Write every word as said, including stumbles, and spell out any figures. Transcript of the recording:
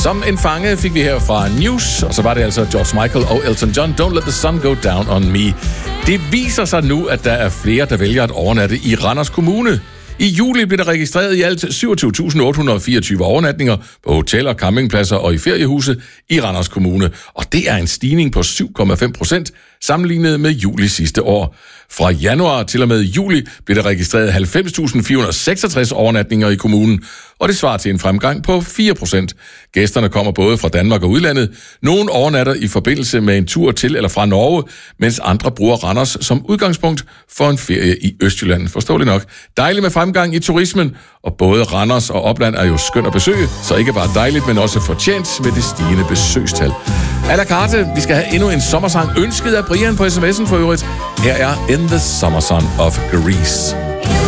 Som en fange fik vi her fra News, og så var det altså George Michael og Elton John, Don't Let the Sun Go Down on Me. Det viser sig nu, at der er flere, der vælger at overnatte i Randers Kommune. I juli blev der registreret i alt syvogtyve tusind otte hundrede og fireogtyve overnatninger på hoteller, campingpladser og i feriehuse i Randers Kommune. Og det er en stigning på syv komma fem procent sammenlignet med juli sidste år. Fra januar til og med juli blev der registreret halvfems tusind fire hundrede og seksogtres overnatninger i kommunen, og det svarer til en fremgang på fire procent. Gæsterne kommer både fra Danmark og udlandet. Nogle overnatter i forbindelse med en tur til eller fra Norge, mens andre bruger Randers som udgangspunkt for en ferie i Østjylland. Forståeligt nok. Dejligt med fremgang i turismen, og både Randers og Opland er jo skønt at besøge, så ikke bare dejligt, men også fortjent med det stigende besøgstal. A la carte, vi skal have endnu en sommersang ønsket af Brian på sms'en for øvrigt. Her er In the Summer Sun of Greece.